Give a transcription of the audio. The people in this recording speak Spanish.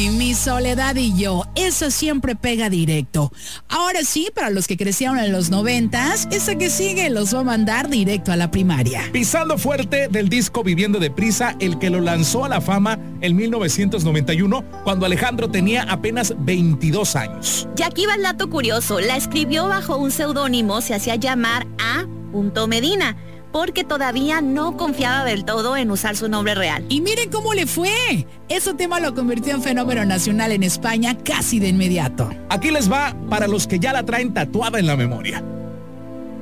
Uy, Mi Soledad y Yo, esa siempre pega directo. Ahora sí, para los que crecieron en los 90s, esa que sigue los va a mandar directo a la primaria. Pisando fuerte del disco Viviendo Deprisa, el que lo lanzó a la fama en 1991, cuando Alejandro tenía apenas 22 años. Y aquí va el dato curioso, la escribió bajo un seudónimo, se hacía llamar A. Medina, porque todavía no confiaba del todo en usar su nombre real. Y miren cómo le fue. Ese tema lo convirtió en fenómeno nacional en España casi de inmediato. Aquí les va para los que ya la traen tatuada en la memoria.